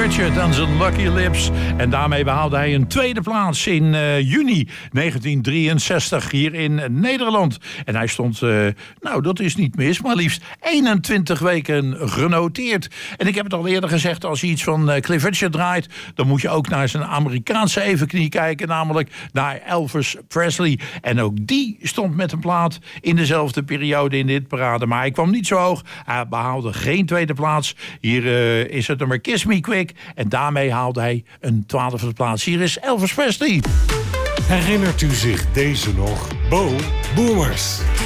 Richard en zijn Lucky Lips. En daarmee behaalde hij een tweede plaats in juni 1963 hier in Nederland. En hij stond, nou dat is niet mis, maar liefst 21 weken genoteerd. En ik heb het al eerder gezegd, als je iets van Cliff Richard draait, dan moet je ook naar zijn Amerikaanse evenknie kijken, namelijk naar Elvis Presley. En ook die stond met een plaat in dezelfde periode in dit parade. Maar hij kwam niet zo hoog. Hij behaalde geen tweede plaats. Hier is het nummer Kiss Me Quick. En daarmee haalde hij een 12e plaats. Hier is Elvis Presley. Herinnert u zich deze nog? Bo Boomers.